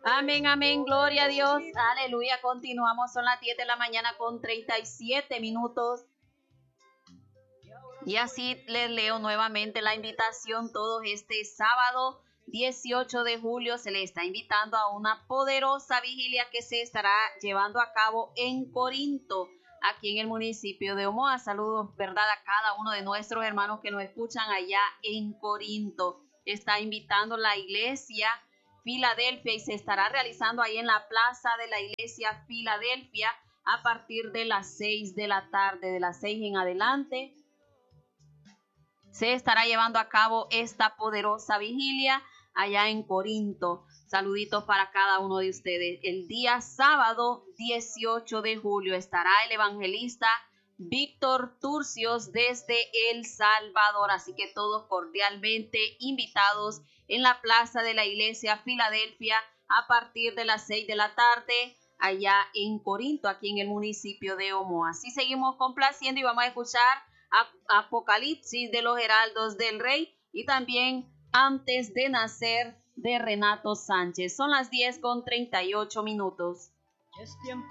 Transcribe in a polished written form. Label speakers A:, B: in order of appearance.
A: Amén, amén, gloria a Dios, aleluya. Continuamos, son las 10 de la mañana con 37 minutos. Y así les leo nuevamente la invitación. Todos este sábado 18 de julio se les está invitando a una poderosa vigilia que se estará llevando a cabo en Corinto, aquí en el municipio de Omoa. Saludos, ¿verdad?, a cada uno de nuestros hermanos que nos escuchan allá en Corinto. Está invitando la iglesia Filadelfia y se estará realizando ahí en la plaza de la iglesia Filadelfia a partir de las 6 de la tarde, de las 6 en adelante. Se estará llevando a cabo esta poderosa vigilia allá en Corinto. Saluditos para cada uno de ustedes. El día sábado 18 de julio estará el evangelista Víctor Turcios desde El Salvador. Así que todos cordialmente invitados en la plaza de la iglesia Filadelfia a partir de las 6 de la tarde allá en Corinto, aquí en el municipio de Omoa. Así seguimos complaciendo y vamos a escuchar Apocalipsis de los Heraldos del Rey y también Antes de Nacer de Renato Sánchez. Son las 10 con 38 minutos.